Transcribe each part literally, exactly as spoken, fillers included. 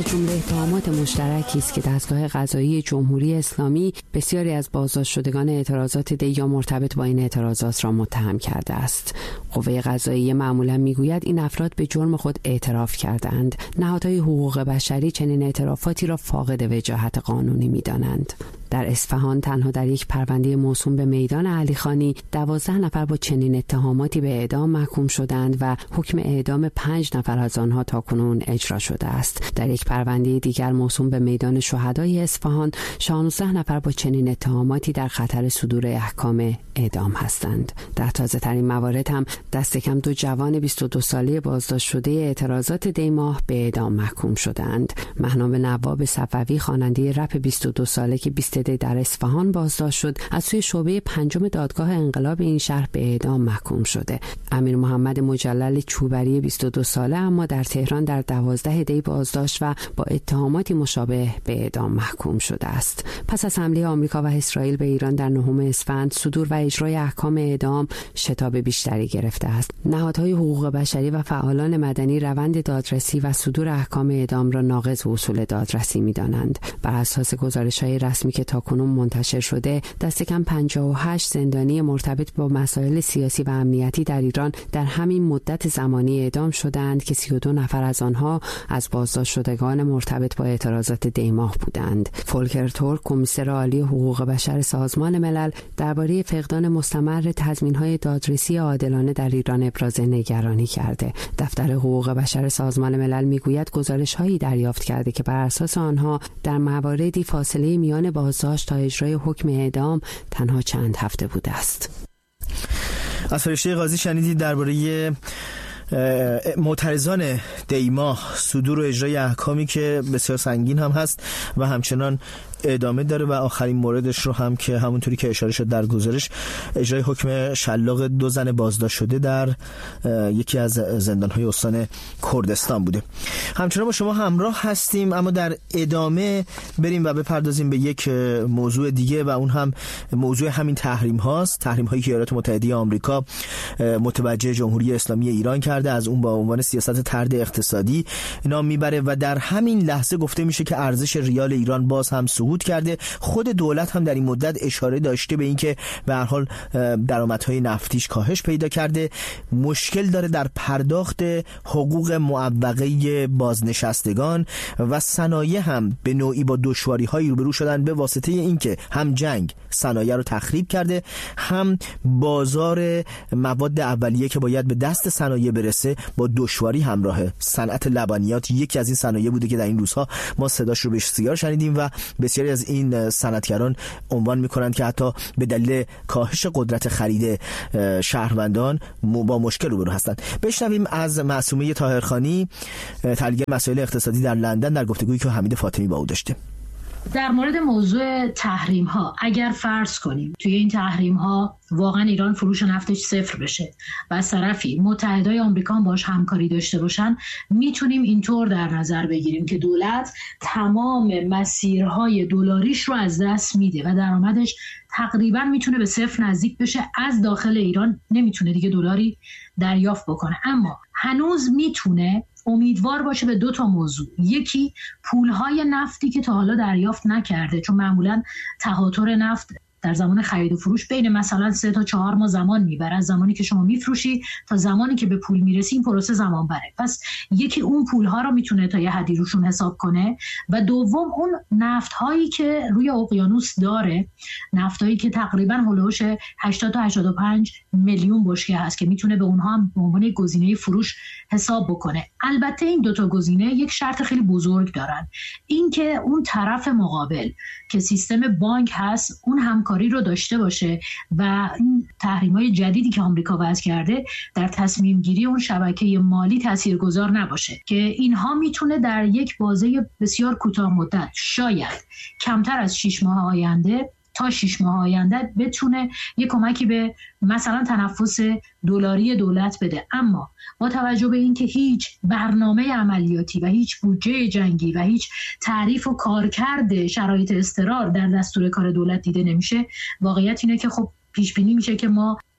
از جمله اتهامات مشترکی است که دستگاه قضایی جمهوری اسلامی بسیاری از بازداشت شدگان اعتراضات دی یا مرتبط با این اعتراضات را متهم کرده است. قوه قضاییه معمولا میگوید این افراد به جرم خود اعتراف کردند. نهادهای حقوق بشری چنین اعترافاتی را فاقد وجاهت قانونی می‌دانند. در اصفهان تنها در یک پرونده موسوم به میدان علیخانی دوازده نفر با چنین اتهاماتی به اعدام محکوم شدند و حکم اعدام پنج نفر از آنها تاکنون اجرا شده است. در یک پرونده دیگر موسوم به میدان شهدای اصفهان شانزده نفر با چنین اتهاماتی در خطر صدور احکام اعدام هستند. در تازه ترین موارد هم دست کم دو جوان بیست و دو ساله بازداشت شده اعتراضات دی ماه به اعدام محکوم شدند. مهنام نواب صفوی خواننده رپ بیست و دو ساله که بیست دی در اصفهان بازداشت شد از سوی شعبه پنجم دادگاه انقلاب این شهر به اعدام محکوم شده. امیر محمد مجلل چوبری بیست و دو ساله اما در تهران در دوازده دی بازداشت و با اتهاماتی مشابه به اعدام محکوم شده است. پس از حمله آمریکا و اسرائیل به ایران در نهم اسفند صدور و اجرای احکام اعدام شتاب بیشتری گرفته است. نهادهای حقوق بشری و فعالان مدنی روند دادرسی و صدور احکام اعدام را ناقض اصول دادرسی می‌دانند. بر اساس گزارش‌های رسمی که تاکنون منتشر شده دست کم پنجاه و هشت زندانی مرتبط با مسائل سیاسی و امنیتی در ایران در همین مدت زمانی اعدام شدند که سی و دو نفر از آنها از بازداشت شدگان مرتبط با اعتراضات دی ماه بودند. فولکر تورک کمیسر عالی حقوق بشر سازمان ملل درباره فقدان مستمر تضمین‌های دادرسی عادلانه در ایران ابراز نگرانی کرده. دفتر حقوق بشر سازمان ملل میگوید گزارش‌هایی دریافت کرده که بر اساس آنها در مواردی فاصله میان بازداشت تا اجرای حکم اعدام تنها چند هفته بوده است. از فرشته قاضی شنیدید درباره معترضان دی ماه، صدور و اجرای احکامی که بسیار سنگین هم هست و همچنان ادامه داره و آخرین موردش رو هم که همونطوری که اشاره شد در گزارش اجرای حکم شلاق دو زن بازداشت شده در یکی از زندان‌های استان کردستان بوده. همچنان با شما همراه هستیم، اما در ادامه بریم و بپردازیم به یک موضوع دیگه و اون هم موضوع همین تحریم هاست. تحریم هایی که ایالات متحده آمریکا متوجه جمهوری اسلامی ایران کرده، از اون با عنوان سیاست طرد اقتصادی نام میبره و در همین لحظه گفته میشه که ارزش ریال ایران باز هم سقوط کرده. خود دولت هم در این مدت اشاره داشته به اینکه به هر حال درآمدهای نفتیش کاهش پیدا کرده، مشکل داره در پرداخت حقوق معوقه بازنشستگان و صنایع هم به نوعی با دشواری‌هایی روبرو شدن به واسطه اینکه هم جنگ صنایع رو تخریب کرده، هم بازار مواد اولیه که باید به دست صنایع برسه با دشواری همراهه. صنعت لبنیات یکی از این صنایع بوده که در این روزها ما صداش رو بسیار شنیدیم و بسیاری از این صنعتگران عنوان میکنند که حتی به دلیل کاهش قدرت خرید شهروندان با مشکل روبرو هستند. بشنویم از معصومه طاهرخانی، تحلیلگر مسائل اقتصادی در لندن، در گفتگویی که حمید فاطمی با او داشته. در مورد موضوع تحریم ها، اگر فرض کنیم توی این تحریم ها واقعا ایران فروش نفتش صفر بشه و از طرفی متحدای آمریکا هم باش همکاری داشته باشن، میتونیم اینطور در نظر بگیریم که دولت تمام مسیرهای دلاریش رو از دست میده و درآمدش تقریبا میتونه به صفر نزدیک بشه. از داخل ایران نمیتونه دیگه دلاری دریافت بکنه، اما هنوز میتونه امیدوار باشه به دو تا موضوع. یکی پولهای نفتی که تا حالا دریافت نکرده، چون معمولا تهاتر نفت در زمان خرید و فروش بین مثلا سه تا چهار ماه زمان میبره، از زمانی که شما میفروشی تا زمانی که به پول میرسی این پروسه زمان بره. پس یکی اون پولها رو میتونه تا یه حدی روشون حساب کنه و دوم اون نفت‌هایی که روی اقیانوس داره، نفتایی که تقریبا هولوش هشتاد تا هشتاد و پنج میلیون بشکه هست که میتونه به اونها هم به عنوان گزینه فروش حساب بکنه. البته این دو تا گزینه یک شرط خیلی بزرگ دارن، این که اون طرف مقابل که سیستم بانک هست اون همکاری رو داشته باشه و این تحریم‌های جدیدی که آمریکا وضع کرده در تصمیم گیری اون شبکه مالی تاثیرگذار نباشه، که اینها میتونه در یک بازه بسیار کوتاه مدت، شاید کمتر از شش ماه آینده تا شش ماه آینده بتونه یک کمکی به مثلا تنفس دلاری دولت بده. اما با توجه به اینکه هیچ برنامه عملیاتی و هیچ بودجه جنگی و هیچ تعریف و کارکرد شرایط اضطرار در دستور کار دولت دیده نمیشه، واقعیت اینه که خب پیش بینی میشه که ما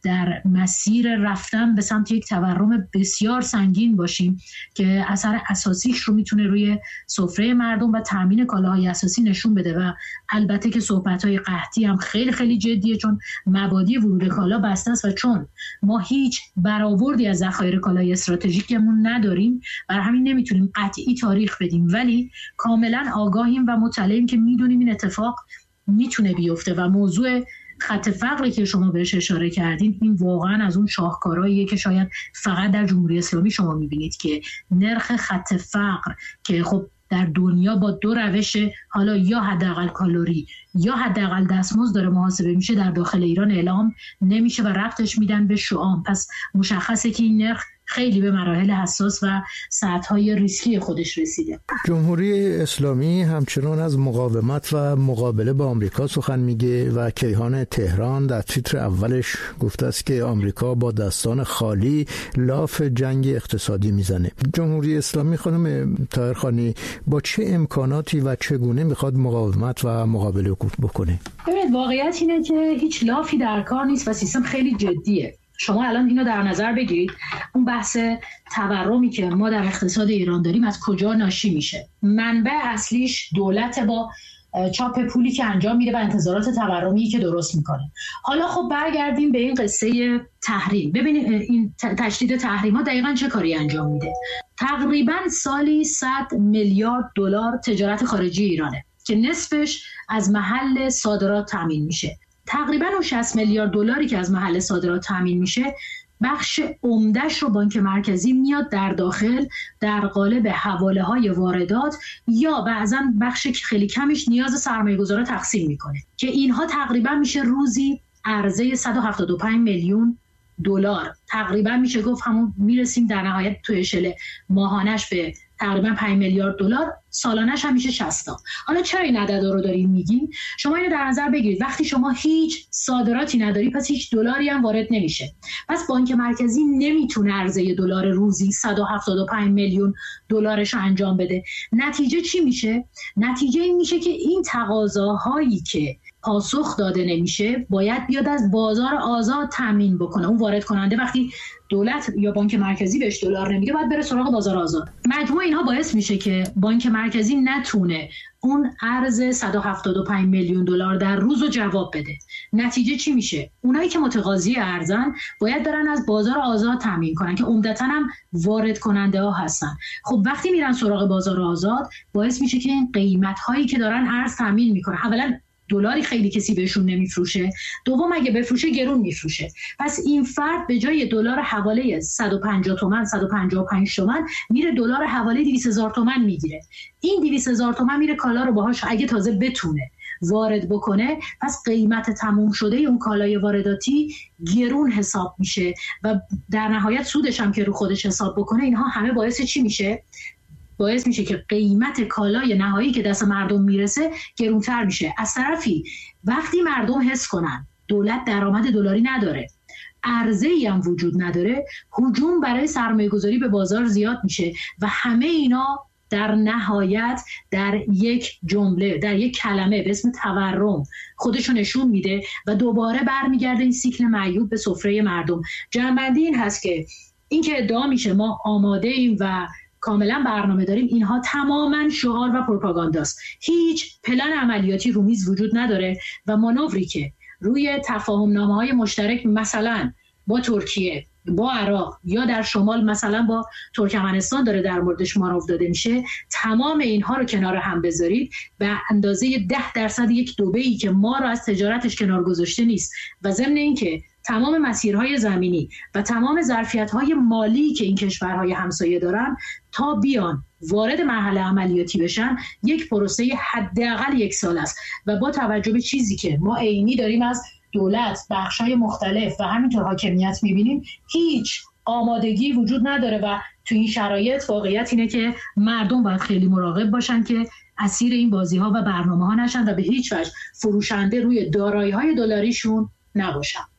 در مسیر رفتن به سمت یک تورم بسیار سنگین باشیم که اثر اساسیش رو میتونه روی سفره مردم و تامین کالاهای اساسی نشون بده. و البته که صحبت‌های قحطی هم خیلی خیلی جدیه، چون مبادی ورود کالا بسته است و چون ما هیچ برآوردی از ذخایر کالای استراتژیکمون نداریم، برای همین نمیتونیم قطعی تاریخ بدیم، ولی کاملا آگاهیم و مطلعیم که میدونیم این اتفاق میتونه بیفته. و موضوع خط فقری که شما بهش اشاره کردین، این واقعا از اون شاهکارهاییه که شاید فقط در جمهوری اسلامی شما میبینید که نرخ خط فقر که خب در دنیا با دو روش، حالا یا حداقل کالری یا حداقل دستمزد داره محاسبه میشه، در داخل ایران اعلام نمیشه و ربطش میدن به شعام. پس مشخصه که این نرخ خیلی به مراحل حساس و سطح‌های ریسکی خودش رسیده. جمهوری اسلامی همچنان از مقاومت و مقابله با آمریکا سخن میگه و کیهان تهران در تیتر اولش گفته است که آمریکا با دستان خالی لاف جنگ اقتصادی میزنه. جمهوری اسلامی خانم طاهرخانی با چه امکاناتی و چگونه میخواد مقاومت و مقابله بکنه؟ ببینید واقعیت اینه که هیچ لافی در کار نیست و سیستم خیلی جدیه. شما الان اینو در نظر بگیرید، اون بحث تورمی که ما در اقتصاد ایران داریم از کجا ناشی میشه؟ منبع اصلیش دولت با چاپ پولی که انجام میده و انتظارات تورمی که درست میکنه. حالا خب برگردیم به این قصه تحریم. ببینید این تشدید تحریم ها دقیقاً چه کاری انجام میده؟ تقریباً سالی صد میلیارد دلار تجارت خارجی ایرانه که نصفش از محل صادرات تامین میشه. تقریباً اون شصت میلیارد دلاری که از محل صادرات تامین میشه، بخش عمده‌اش رو بانک مرکزی میاد در داخل در قالب حواله‌های واردات یا بعضاً بخش خیلی کمیش نیاز سرمایه‌گذارا تقسیم میکنه که اینها تقریباً میشه روزی عرضه صد و هفتاد و پنج میلیون دلار. تقریباً میشه گفت همون میرسیم در نهایت تو اشل ماهانش به تقریبا پنج میلیارد دلار، سالانش هم میشه شصت تا. حالا چرا این عددا رو داریم میگیم؟ شما اینو در نظر بگیرید، وقتی شما هیچ صادراتی نداری پس هیچ دلاری هم وارد نمیشه. پس بانک مرکزی نمیتونه عرضه دلار روزی صد و هفتاد و پنج میلیون دلارش رو انجام بده. نتیجه چی میشه؟ نتیجه این میشه که این تقاضاهایی که پاسخ داده نمیشه باید بیاد از بازار آزاد تامین بکنه. اون وارد کننده وقتی دولت یا بانک مرکزی بهش دلار نمیده باید بره سراغ بازار آزاد. مجموع اینها باعث میشه که بانک مرکزی نتونه اون ارز صد و هفتاد و پنج میلیون دلار در روز رو جواب بده. نتیجه چی میشه؟ اونایی که متقاضی ارزن باید برن از بازار آزاد تامین کنن که عمدتاً هم وارد کننده ها هستن. خب وقتی میرن سراغ بازار آزاد باعث میشه که این قیمت هایی که دارن ارز تامین میکنن، اولا دلاری خیلی کسی بهشون نمیفروشه، دوم اگه بفروشه گرون میفروشه. پس این فرد به جای دلار حواله صد و پنجاه تومن صد و پنجاه و پنج تومن میره دلار حواله دویست هزار تومن میگیره. این دویست هزار تومن میره کالا رو باهاش اگه تازه بتونه وارد بکنه، پس قیمت تموم شده اون کالای وارداتی گرون حساب میشه و در نهایت سودش هم که رو خودش حساب بکنه. اینها همه باعث چی میشه؟ باعث میشه که قیمت کالای نهایی که دست مردم میرسه گرونتر میشه. از طرفی وقتی مردم حس کنن دولت درآمد دلاری نداره، عرضه‌ای هم وجود نداره، هجوم برای سرمایه‌گذاری به بازار زیاد میشه و همه اینا در نهایت در یک جمله، در یک کلمه به اسم تورم خودشو نشون میده و دوباره برمیگرده این سیکل معیوب به سفره مردم. جنبندی این هست که این که ادعا میشه ما آماده ایم و کاملا برنامه داریم، اینها تماما شعار و پروپاگانداست. هیچ پلن عملیاتی رو میز وجود نداره و مانوری که روی تفاهم نامه‌های مشترک مثلا با ترکیه، با عراق یا در شمال مثلا با ترکمنستان داره در موردش مانور داده میشه، تمام اینها رو کنار هم بذارید به اندازه ده درصد یک دبی‌ای که ما رو از تجارتش کنار گذاشته نیست و ضمن اینکه تمام مسیرهای زمینی و تمام ظرفیت‌های مالی که این کشورهای همسایه دارن تا بیان وارد مرحله عملیاتی بشن یک پروسه حداقل یک سال است و با توجه به چیزی که ما عینی داریم از دولت، بخش‌های مختلف و همینطور حاکمیت می‌بینیم، هیچ آمادگی وجود نداره و تو این شرایط واقعیت اینه که مردم باید خیلی مراقب باشن که اسیر این بازی‌ها و برنامه‌ها نشن و به هیچ وجه فروشنده روی دارایی‌های دلاریشون نباشن.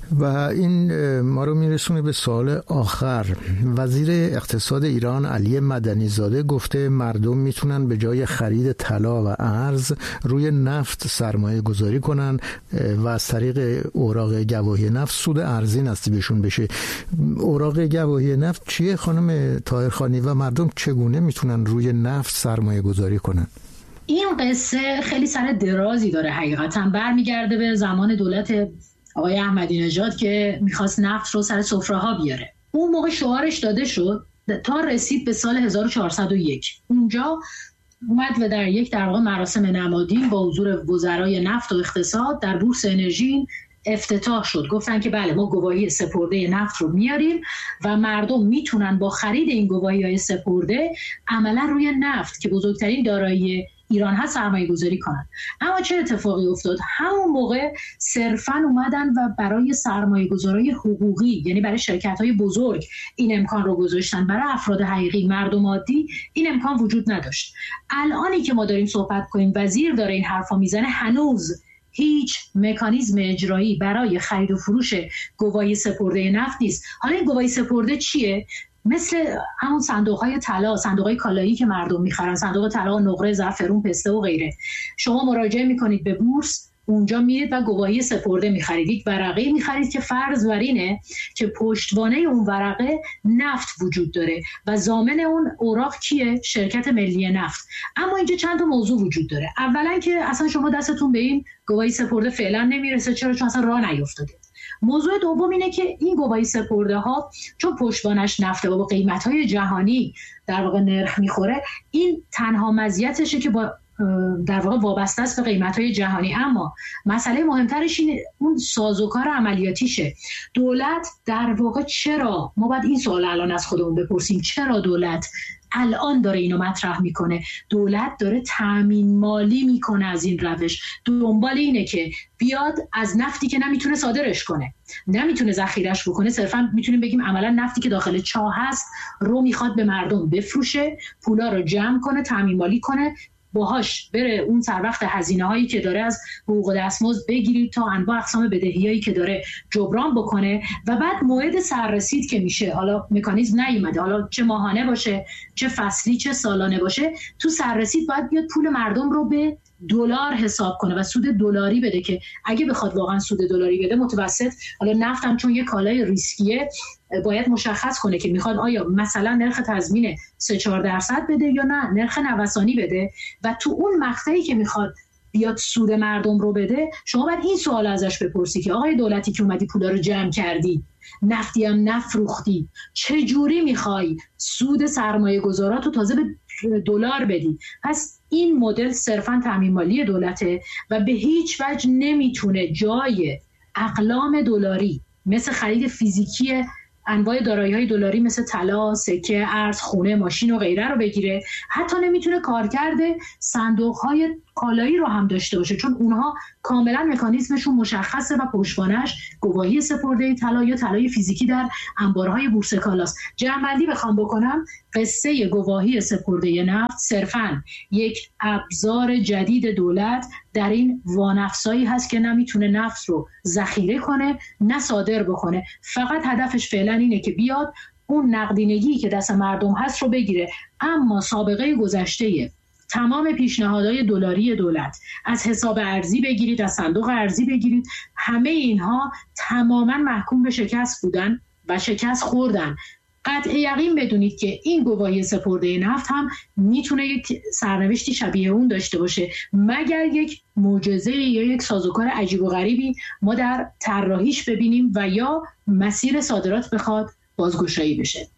و این ما رو میرسونه به سوال آخر. وزیر اقتصاد ایران علی مدنی زاده گفته مردم میتونن به جای خرید طلا و ارز روی نفت سرمایه گذاری کنن و از طریق اوراق گواهی نفت سود ارزی نصیبشون بشه. اوراق گواهی نفت چیه خانم طاهرخانی و مردم چگونه میتونن روی نفت سرمایه گذاری کنن؟ این قصه خیلی سر درازی داره، حقیقتا برمیگرده به زمان دولت آقای احمدی نژاد که میخواست نفت رو سر سفره ها بیاره. اون موقع شعارش داده شد تا رسید به سال هزار و چهارصد و یک. اونجا اومد و در یک در واقع مراسم نمادین با حضور وزرای نفت و اقتصاد در بورس انرژی افتتاح شد. گفتن که بله ما گواهی سپرده نفت رو میاریم و مردم میتونن با خرید این گواهی‌های سپرده عملا روی نفت که بزرگترین دارایی ایران هست سرمایه گذاری کنن. اما چه اتفاقی افتاد؟ همون موقع صرفاً اومدن و برای سرمایه گذاری حقوقی، یعنی برای شرکت های بزرگ این امکان رو گذاشتن، برای افراد حقیقی مردم عادی این امکان وجود نداشت. الانی که ما داریم صحبت کنیم وزیر داره این حرفا میزنه، هنوز هیچ مکانیزم اجرایی برای خرید و فروش گواهی سپرده نفت نیست. حالا این گواهی سپرده چیه؟ مثل همون صندوق‌های طلا، صندوق‌های کالایی که مردم می‌خرن، صندوق طلا، نقره، زعفرون، پسته و غیره. شما مراجعه می‌کنید به بورس، اونجا میرید و گواهی سپرده می‌خرید. یک ورقه می‌خرید که فرض بر اینه که پشتوانه اون ورقه نفت وجود داره و ضامن اون اوراق کیه؟ شرکت ملی نفت. اما اینجا چند تا موضوع وجود داره. اولا که اصلا شما دستتون به این گواهی سپرده فعلا نمیرسه. چرا؟ چون اصلا راه نیفتاده. موضوع دوم اینه که این گواهی سپرده ها چون پشتوانش نفته و با قیمت‌های جهانی در واقع نرخ میخوره، این تنها مزیتشه که با در واقع وابسته است به قیمت‌های جهانی. اما مسئله مهمترش این اون سازوکار عملیاتیشه. دولت در واقع چرا، ما باید این سوال الان از خودمون بپرسیم، چرا دولت الان داره اینو مطرح میکنه؟ دولت داره تامین مالی میکنه از این روش. دنبال اینه که بیاد از نفتی که نمیتونه صادرش کنه، نمیتونه ذخیرش بکنه، صرفا میتونیم بگیم عملا نفتی که داخل چاه هست رو میخواد به مردم بفروشه، پولا رو جمع کنه، تامین مالی کنه، باهاش بره اون سر وقت هزینه هایی که داره از حقوق دستمزد بگیرید تا انواع اقسام بدهیایی که داره جبران بکنه و بعد موعد سررسید که میشه، حالا مکانیزم نیومده، حالا چه ماهانه باشه چه فصلی چه سالانه باشه، تو سررسید باید بیاد پول مردم رو به دلار حساب کنه و سود دلاری بده که اگه بخواد واقعا سود دلاری بده متوسط، حالا نفت هم چون یه کالای ریسکیه باید مشخص کنه که میخواد آیا مثلا نرخ تضمین سه چهار درصد بده یا نه نرخ نوسانی بده و تو اون مقطعی که میخواد بیاد سود مردم رو بده، شما باید این سوال ازش بپرسی که آقای دولتی که اومدی پولا رو جمع کردی، نفتی هم نفروختی، چه جوری میخوای سود سرمایه گذارات رو تازه به دلار بدی؟ پس این مدل صرفاً تامین مالی دولته و به هیچ وجه نمیتونه جای اقلام دلاری مثل خرید فیزیکی انواع دارایی‌های دلاری مثل طلا، سکه، ارز، خونه، ماشین و غیره رو بگیره. حتی نمیتونه کارکرد صندوق‌های کالایی رو هم داشته باشه چون اونها کاملا مکانیزمشون مشخصه و پشتوانش گواهی سپرده طلا یا طلای فیزیکی در انبارهای بورس کالاست. جمع‌بندی بخوام بکنم، قصه گواهی سپرده نفت صرفاً یک ابزار جدید دولت در این وانفسایی هست که نمیتونه نفت رو ذخیره کنه نه صادر بکنه. فقط هدفش فعلا اینه که بیاد اون نقدینگی که دست مردم هست رو بگیره. اما سابقه گذشته تمام پیشنهادهای دلاری دولت، از حساب ارزی بگیرید، از صندوق ارزی بگیرید، همه اینها تماما محکوم به شکست بودن و شکست خوردن. قطع یقین بدونید که این گواهی سپرده نفت هم میتونه یک سرنوشتی شبیه اون داشته باشه مگر یک معجزه یا یک سازوکار عجیب و غریبی ما در طراحیش ببینیم و یا مسیر صادرات بخواد بازگشایی بشه.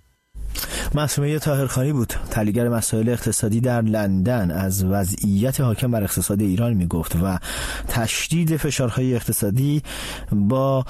معصومه طاهرخانی بود، تحلیلگر مسائل اقتصادی در لندن، از وضعیت حاکم بر اقتصاد ایران میگفت و تشدید فشارهای اقتصادی با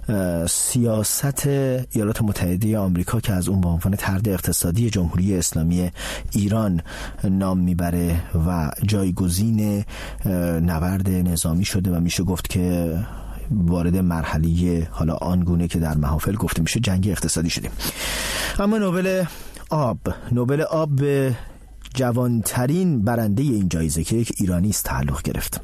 سیاست ایالات متحده آمریکا که از اون به عنوان طرد اقتصادی جمهوری اسلامی ایران نام میبره و جایگزین نبرد نظامی شده و میشه گفت که وارد مرحله حالا آنگونه که در محافل گفته میشه جنگ اقتصادی شدیم. اما نوبل آب نوبل آب به جوانترین برنده این جایزه که یک ایرانی است تعلق گرفت.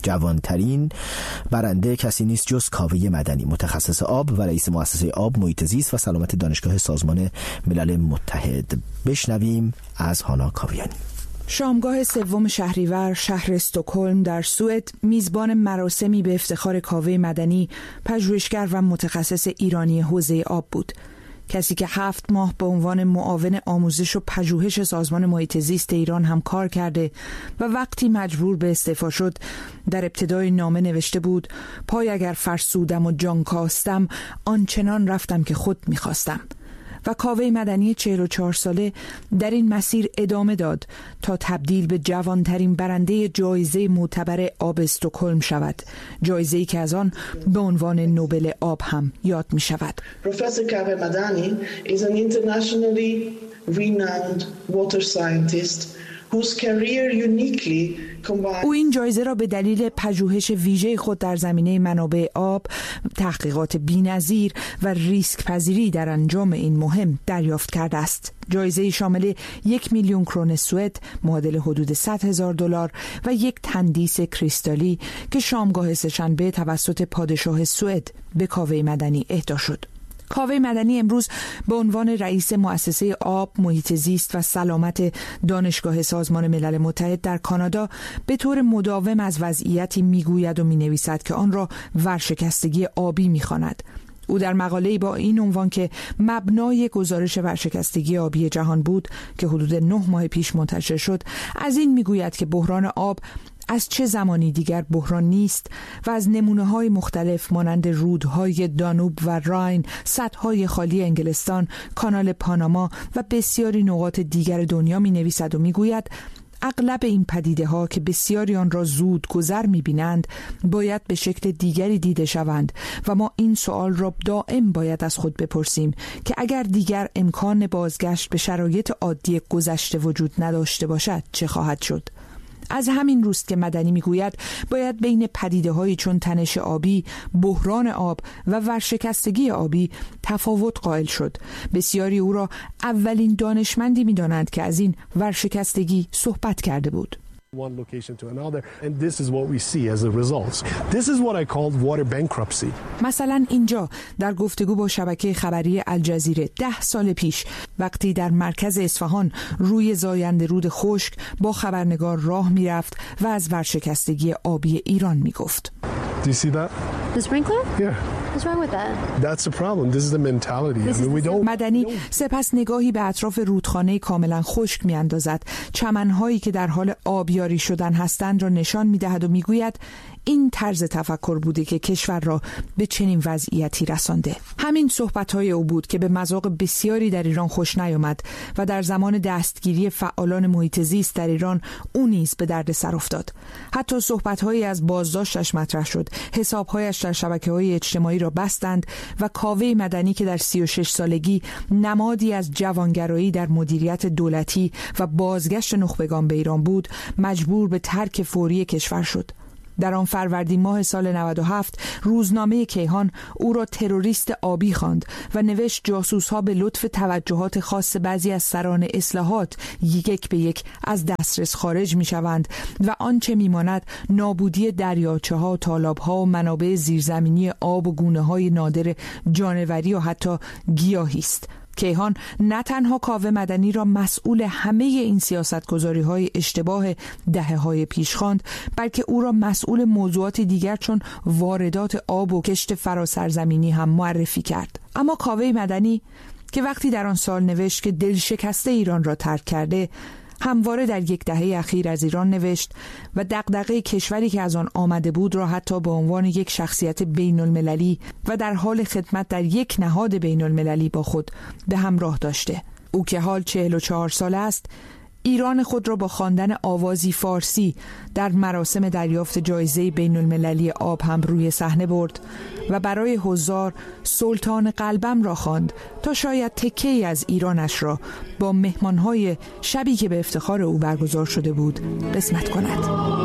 جوانترین برنده کسی نیست جز کاوه مدنی، متخصص آب و رئیس مؤسسه آب، محیط زیست و سلامت دانشگاه سازمان ملل متحد. بشنویم از هانا کاویانی. شامگاه سوم شهریور شهر استکهلم در سوئد میزبان مراسمی به افتخار کاوه مدنی، پژوهشگر و متخصص ایرانی حوزه آب بود. کسی که هفت ماه به عنوان معاون آموزش و پژوهش سازمان محیط زیست ایران هم کار کرده و وقتی مجبور به استعفا شد در ابتدای نامه نوشته بود: پای اگر فرسودم و جان کاستم، آنچنان رفتم که خود میخواستم. و کاوه مدنی چهل و چهار ساله در این مسیر ادامه داد تا تبدیل به جوانترین برنده جایزه معتبر آب استکهلم شود، جایزه‌ای که از آن به عنوان نوبل آب هم یاد می شود. Professor Kaveh Madani is an internationally renowned water scientist whose career uniquely او این جایزه را به دلیل پژوهش ویژه خود در زمینه منابع آب، تحقیقات بی‌نظیر و ریسک پذیری در انجام این مهم دریافت کرده است. جایزه شامل یک میلیون کرون سوئد معادل حدود صد هزار دلار و یک تندیس کریستالی که شامگاه سه‌شنبه توسط پادشاه سوئد به کاوه مدنی اهدا شد. کاوه مدنی امروز به عنوان رئیس مؤسسه آب، محیط زیست و سلامت دانشگاه سازمان ملل متحد در کانادا به طور مداوم از وضعیتی میگوید و مینویسد که آن را ورشکستگی آبی میخواند. او در مقاله‌ای با این عنوان که مبنای گزارش ورشکستگی آبی جهان بود که حدود نه ماه پیش منتشر شد، از این میگوید که بحران آب از چه زمانی دیگر بحران نیست و از نمونه‌های مختلف مانند رودهای دانوب و راین، سدهای خالی انگلستان، کانال پاناما و بسیاری نقاط دیگر دنیا می‌نویسد و می‌گوید اغلب این پدیده ها که بسیاری آن را زود گذر می‌بینند باید به شکل دیگری دیده شوند و ما این سوال را دائم باید از خود بپرسیم که اگر دیگر امکان بازگشت به شرایط عادی گذشته وجود نداشته باشد چه خواهد شد؟ از همین روست که مدنی میگوید باید بین پدیده‌هایی چون تنش آبی، بحران آب و ورشکستگی آبی تفاوت قائل شد. بسیاری او را اولین دانشمندی می‌دانند که از این ورشکستگی صحبت کرده بود. one location to another and this is what we see as a result. This is what I called water bankruptcy. مثلا اینجا در گفتگو با شبکه خبری الجزیره ده سال پیش وقتی در مرکز اصفهان روی زاینده رود خشک با خبرنگار راه میرفت و از ورشکستگی آبی ایران میگفت. Do you see that? The sprinkler? Yeah. What's wrong with that? That's the problem. This is the mentality. I mean, we don't... مدنی سپس نگاهی به اطراف رودخانه کاملا خشک میاندازد، چمنهایی که در حال آبیاری شدن هستند را نشان میدهد و میگوید این طرز تفکر بوده که کشور را به چنین وضعیتی رسانده. همین صحبت‌های او بود که به مذاق بسیاری در ایران خوش نیامد و در زمان دستگیری فعالان محیط زیست در ایران او نیز به درد سر افتاد. حتی صحبت‌هایی از بازداشتش مطرح شد، حساب‌هایش در شبکه‌های اجتماعی را بستند و کاوه مدنی که در سی و شش سالگی نمادی از جوانگرایی در مدیریت دولتی و بازگشت نخبگان به ایران بود، مجبور به ترک فوری کشور شد. در آن فروردین ماه سال نود و هفت روزنامه کیهان او را تروریست آبی خواند و نوشت جاسوس‌ها به لطف توجهات خاص بعضی از سران اصلاحات یک به یک از دسترس خارج می‌شوند و آنچه می‌ماند نابودی دریاچه‌ها، تالاب‌ها و منابع زیرزمینی آب و گونه‌های نادر جانوری و حتی گیاهی است. کیهان نه تنها کاوه مدنی را مسئول همه این سیاستگذاری‌های اشتباه دهه‌های پیش خواند، بلکه او را مسئول موضوعات دیگر چون واردات آب و کشت فراسرزمینی هم معرفی کرد. اما کاوه مدنی که وقتی در آن سال نوشت که دل شکسته ایران را ترک کرده، همواره در یک دهه اخیر از ایران نوشت و دغدغه کشوری که از آن آمده بود را حتی به عنوان یک شخصیت بین المللی و در حال خدمت در یک نهاد بین المللی با خود به همراه داشته. او که حال چهل و چهار ساله است، ایران خود را با خواندن آوازی فارسی در مراسم دریافت جایزه بین المللی آب هم روی صحنه برد و برای حضار سلطان قلبم را خواند تا شاید تکه‌ای از ایرانش را با مهمانهای شبی که به افتخار او برگزار شده بود قسمت کند.